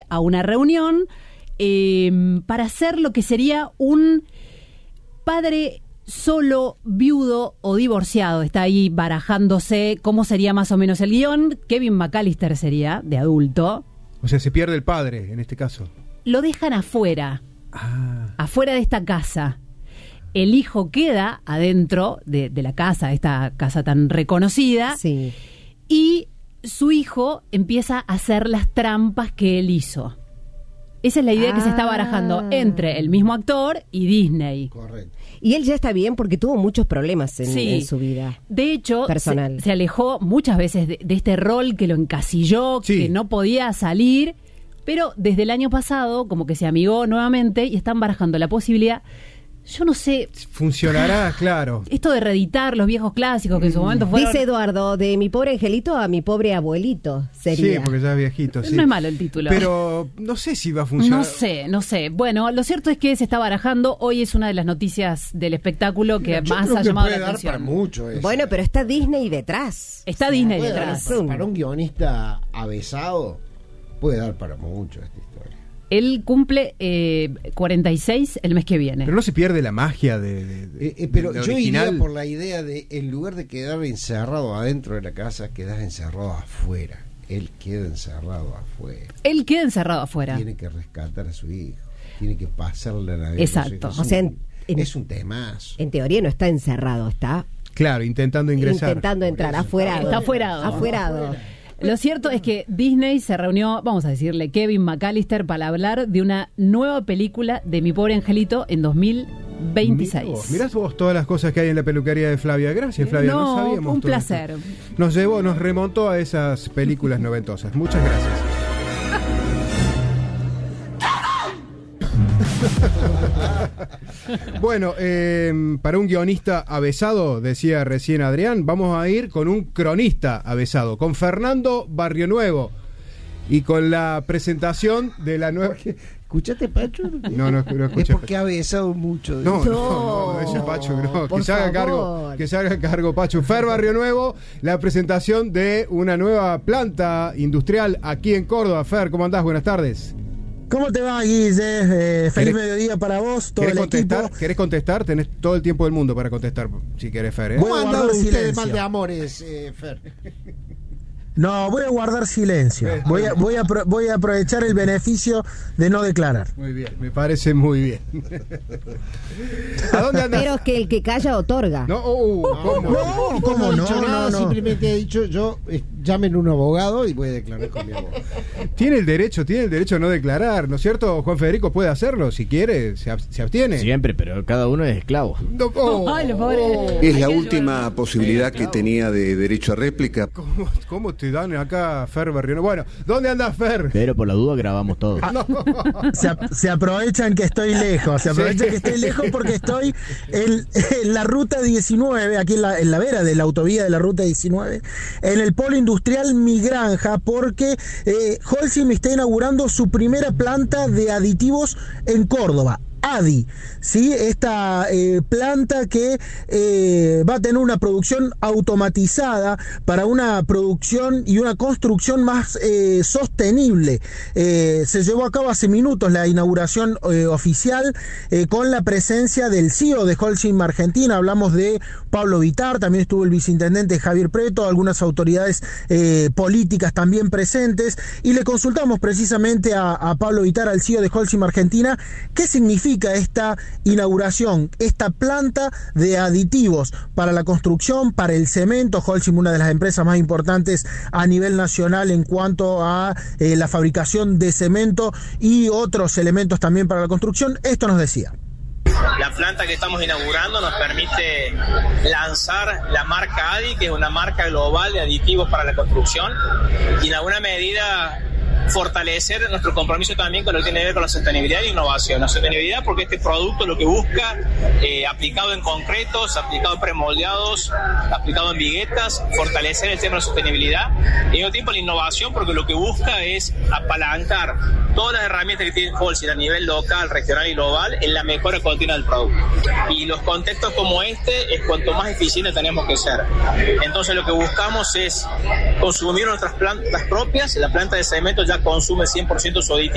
a una reunión para ser lo que sería un padre solo, viudo o divorciado. Está ahí barajándose cómo sería más o menos el guión. Kevin McAllister sería de adulto. O sea, se pierde el padre en este caso. Lo dejan afuera, afuera de esta casa. El hijo queda adentro de la casa, esta casa tan reconocida. Sí. Y su hijo empieza a hacer las trampas que él hizo. Esa es la idea que se está barajando entre el mismo actor y Disney. Correcto. Y él ya está bien porque tuvo muchos problemas en su vida. De hecho, personal. Se alejó muchas veces de este rol que lo encasilló, que no podía salir, pero desde el año pasado como que se amigó nuevamente y están barajando la posibilidad. Yo no sé. Funcionará, claro. Esto de reeditar los viejos clásicos que en su momento fueron... Dice Eduardo, de mi pobre angelito a mi pobre abuelito sería. Sí, porque ya es viejito, sí. No es malo el título. Pero no sé si va a funcionar. No sé. Bueno, lo cierto es que se está barajando. Hoy es una de las noticias del espectáculo que más ha llamado la atención. Para mucho eso. Bueno, pero está Disney detrás. Está Disney detrás. Para un guionista avesado, puede dar para mucho esta historia. Él cumple 46 el mes que viene. Pero no se pierde la magia pero de yo original. iría por la idea de, en lugar de quedar encerrado adentro de la casa, quedás encerrado afuera. Él queda encerrado afuera. Tiene que rescatar a su hijo. Tiene que pasarle la Navidad. Exacto. O sea, es un temazo. En teoría no está encerrado, está... Claro, intentando ingresar. Intentando entrar, afuerado. Está afuerado. Lo cierto es que Disney se reunió, vamos a decirle, Kevin McAllister, para hablar de una nueva película de Mi Pobre Angelito en 2026. Mirá vos todas las cosas que hay en la peluquería de Flavia. Gracias, Flavia. No sabíamos un todo placer. Esto. Nos remontó a esas películas noventosas. Muchas gracias. Bueno, para un guionista avesado, decía recién Adrián, vamos a ir con un cronista avesado, con Fernando Barrionuevo, y con la presentación de la nueva... ¿Escuchaste, Pacho? No escuché. Es porque ha besado mucho. No, ese Pacho, no. Que se haga cargo, Pacho. Fer Barrionuevo, la presentación de una nueva planta industrial aquí en Córdoba. Fer, ¿cómo andás? Buenas tardes. ¿Cómo te va, Guille? Feliz mediodía para vos, todo el equipo. ¿Querés contestar? Tenés todo el tiempo del mundo para contestar, si querés, Fer. ¿Cómo andan ustedes mal de amores, Fer? No, voy a guardar silencio. Voy a aprovechar el beneficio de no declarar. Muy bien, me parece muy bien. ¿A dónde andas? Pero es que el que calla otorga. ¿Cómo no? Simplemente he dicho yo, llamen a un abogado y voy a declarar con mi abogado. Tiene el derecho a no declarar, ¿no es cierto? Juan Federico puede hacerlo, si quiere, se abstiene. Siempre, pero cada uno es esclavo. Es la última posibilidad que tenía de derecho a réplica. ¿Cómo te dan acá, Fer Barrionuevo? Bueno, ¿dónde anda Fer? Pero por la duda grabamos todo. Se aprovechan que estoy lejos. Porque estoy en la ruta 19, aquí en la vera de la autovía de la ruta 19, en el polo industrial Mi Granja, porque Holcim está inaugurando su primera planta de aditivos en Córdoba. ADI, ¿sí? Esta planta que va a tener una producción automatizada para una producción y una construcción más sostenible. Se llevó a cabo hace minutos la inauguración oficial con la presencia del CEO de Holcim Argentina. Hablamos de Pablo Vittar, también estuvo el viceintendente Javier Preto, algunas autoridades políticas también presentes, y le consultamos precisamente a Pablo Vittar, al CEO de Holcim Argentina, qué significa esta inauguración, esta planta de aditivos para la construcción, para el cemento. Holcim, una de las empresas más importantes a nivel nacional en cuanto a la fabricación de cemento y otros elementos también para la construcción. Esto nos decía. La planta que estamos inaugurando nos permite lanzar la marca ADI, que es una marca global de aditivos para la construcción, y en alguna medida fortalecer nuestro compromiso también con lo que tiene que ver con la sostenibilidad e innovación. La sostenibilidad porque este producto lo que busca, aplicado en concretos, aplicado en premoldeados, aplicado en viguetas, fortalecer el tema de la sostenibilidad, y al mismo tiempo la innovación porque lo que busca es apalancar todas las herramientas que tiene Holcim a nivel local, regional y global en la mejora continua del producto. Y los contextos como este es cuanto más eficiente tenemos que ser. Entonces lo que buscamos es consumir nuestras plantas propias. La planta de cemento ya consume 100% su aditivo